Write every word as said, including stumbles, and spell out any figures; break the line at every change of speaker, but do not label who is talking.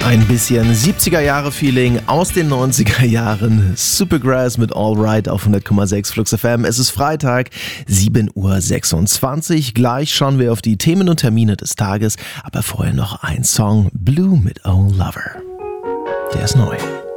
Ein bisschen siebziger-Jahre-Feeling aus den neunziger Jahren. Supergrass mit All Right auf hundert Komma sechs Flux F M. Es ist Freitag, sieben Uhr sechsundzwanzig. Gleich schauen wir auf die Themen und Termine des Tages. Aber vorher noch ein Song. Blue mit Oh Lover. Der ist neu.